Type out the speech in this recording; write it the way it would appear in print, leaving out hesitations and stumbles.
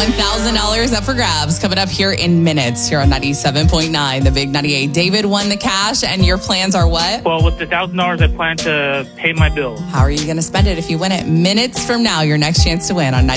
$1,000 up for grabs coming up here in minutes here on 97.9, the Big 98. David won the cash, and your plans are what? Well, with the $1,000, I plan to pay my bill. How are you going to spend it if you win it? Minutes from now, your next chance to win on